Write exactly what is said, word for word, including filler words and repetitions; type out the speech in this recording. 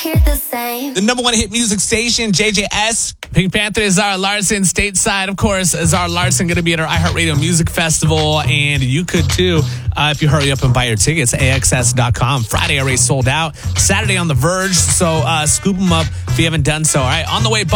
hear the same. The number one hit music station, J J S. Pink Panther is Zara Larson stateside. Of course, Zara Larson going to be at our iHeartRadio Music Festival, and you could too uh, if you hurry up and buy your tickets. A X S dot com. Friday already sold out. Saturday on The Verge, so uh, scoop them up if you haven't done so. All right, on the way.